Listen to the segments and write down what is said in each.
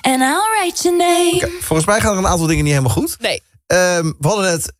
And I'll write your name. Okay, volgens mij gaan er een aantal dingen niet helemaal goed. Nee. We hadden net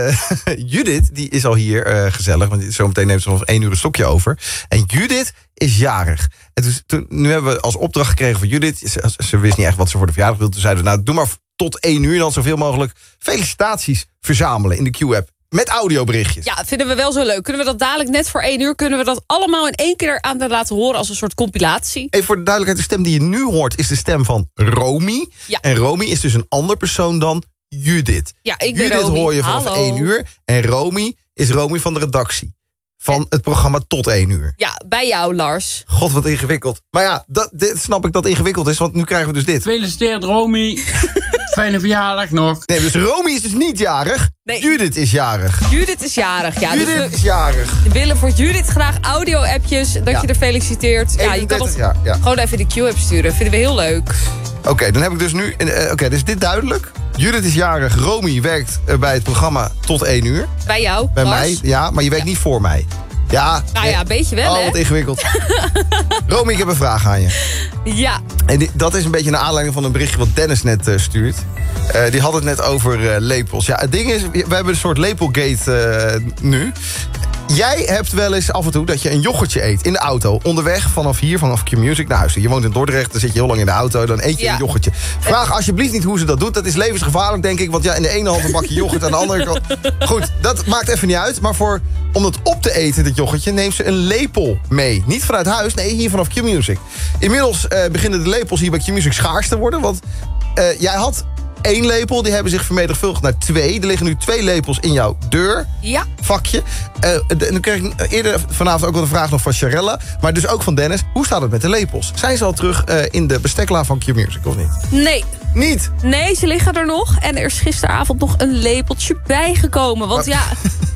Judith, die is al hier gezellig. Want zometeen neemt ze nog 1 uur een stokje over. En Judith is jarig. En dus nu hebben we als opdracht gekregen van Judith. Ze wist niet echt wat ze voor de verjaardag wilde. Toen zeiden we, nou doe maar tot 1 uur dan zoveel mogelijk felicitaties verzamelen in de Q-app. Met audioberichtjes. Ja, vinden we wel zo leuk. Kunnen we dat dadelijk net voor 1 uur... kunnen we dat allemaal in 1 keer aan de laten horen als een soort compilatie? Even voor de duidelijkheid, de stem die je nu hoort is de stem van Romy. Ja. En Romy is dus een ander persoon dan Judith. Ja, ik ben Judith Romy. hoor je vanaf Hallo. 1 uur. En Romy is Romy van de redactie. Van het programma tot 1 uur. Ja, bij jou, Lars. God, wat ingewikkeld. Maar ja, dit snap ik dat ingewikkeld is, want nu krijgen we dus dit. Gefeliciteerd, Romy. Fijne verjaardag nog. Nee, dus Romy is dus niet jarig. Nee. Judith is jarig. Judith is jarig. Ja, dus Judith is jarig. we willen voor Judith graag audio-appjes. Dat Ja. je er feliciteert. Ja, je kan 31 het jaar, ja. gewoon even in de Q-app sturen. Vinden we heel leuk. Oké, dan heb ik dus nu... Oké, dus dit duidelijk. Judith is jarig. Romy werkt bij het programma tot 1 uur. Bij jou, Bij Lars. mij, ja, maar je werkt niet voor mij. Ja. Nou ja, een beetje wel, Oh, hè? wat ingewikkeld. Romy, ik heb een vraag aan je. Ja. En dat is een beetje naar aanleiding van een berichtje wat Dennis net stuurt. Die had het net over lepels. Ja, het ding is, we hebben een soort lepelgate nu. Jij hebt wel eens af en toe dat je een yoghurtje eet in de auto. Onderweg vanaf Q-Music naar huis. Je woont in Dordrecht, dan zit je heel lang in de auto. Dan eet je een yoghurtje. Vraag alsjeblieft niet hoe ze dat doet. Dat is levensgevaarlijk, denk ik. Want ja, in de ene hand een bakje yoghurt, aan de andere kant... Goed, dat maakt even niet uit. Maar om het op te eten, dit yoghurtje, neemt ze een lepel mee. Niet vanuit huis, nee, hier vanaf Q-Music. Inmiddels beginnen de lepels hier bij Q-Music schaars te worden. Want jij had 1 lepel, die hebben zich vermenigvuldigd naar 2. Er liggen nu 2 lepels in jouw deur. Ja. Vakje. En dan kreeg ik eerder vanavond ook wel een vraag nog van Charella. Maar dus ook van Dennis. Hoe staat het met de lepels? Zijn ze al terug in de besteklaar van Q-Music of niet? Nee. Niet? Nee, ze liggen er nog. En er is gisteravond nog een lepeltje bijgekomen. Want ja...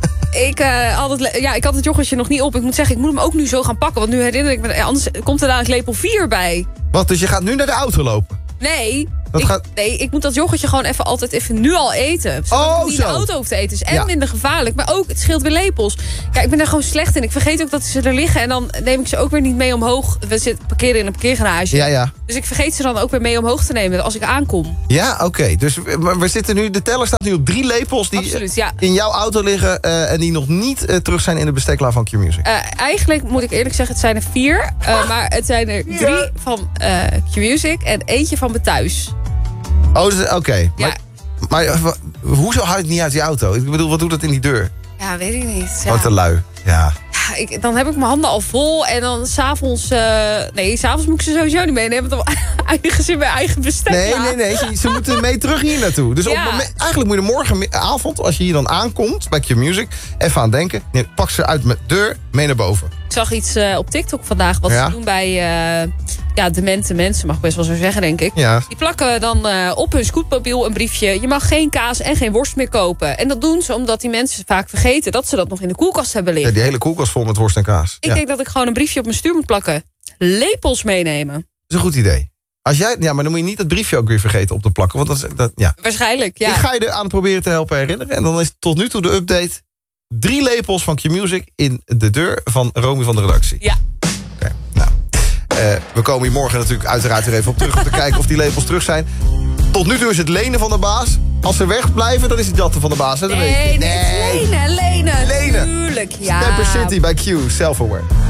Ik had het yoghurtje nog niet op. Ik moet zeggen, ik moet hem ook nu zo gaan pakken. Want nu herinner ik me... Anders komt er dadelijk lepel 4 bij. Wat, dus je gaat nu naar de auto lopen? Nee. Dat Ik moet dat yoghurtje gewoon even nu al eten. Zodat ik niet in de auto hoef te eten. Het is en minder gevaarlijk, maar ook, het scheelt weer lepels. Ja, ik ben daar gewoon slecht in. Ik vergeet ook dat ze er liggen. En dan neem ik ze ook weer niet mee omhoog. We parkeren in een parkeergarage. Ja. Dus ik vergeet ze dan ook weer mee omhoog te nemen als ik aankom. Ja, oké. Dus we zitten nu, de teller staat nu op 3 lepels die Absoluut, ja. in jouw auto liggen en die nog niet terug zijn in de besteklaar van Q-Music. Eigenlijk moet ik eerlijk zeggen, het zijn er 4. Maar het zijn er 3 van Q-Music en eentje van me thuis. Oh, oké. Ja. Maar hoezo houdt het niet uit die auto? Ik bedoel, wat doet dat in die deur? Ja, weet ik niet. Wat te lui. Ja. Dan heb ik mijn handen al vol. En dan s'avonds... s'avonds moet ik ze sowieso niet meenemen. Want dan eindigen ze in mijn eigen bestek. Nee. Ze moeten mee terug hier naartoe. Dus op het moment, eigenlijk moet je morgenavond, als je hier dan aankomt bij Q-Music, even aan denken. Nee, pak ze uit mijn deur, mee naar boven. Ik zag iets op TikTok vandaag. Wat ze doen bij demente mensen. Mag ik best wel zo zeggen, denk ik. Ja. Die plakken dan op hun scootmobiel een briefje. Je mag geen kaas en geen worst meer kopen. En dat doen ze omdat die mensen vaak vergeten dat ze dat nog in de koelkast hebben liggen. Ja, die hele koelkast vol met worst en kaas. Ik denk dat ik gewoon een briefje op mijn stuur moet plakken. Lepels meenemen. Dat is een goed idee. Maar dan moet je niet het briefje ook weer vergeten op te plakken. Want ja. Waarschijnlijk, ja. Ik ga je er aan het proberen te helpen herinneren. En dan is tot nu toe de update 3 lepels van Q-Music in de deur van Romy van de redactie. Ja. Oké, nou. We komen hier morgen natuurlijk uiteraard weer even op terug om te kijken of die lepels terug zijn. Tot nu toe is het lenen van de baas. Als ze wegblijven, dan is het jatten van de baas. Hè? Nee, lenen. Lenen. Tuurlijk, ja. Stepper City bij Q, self-aware.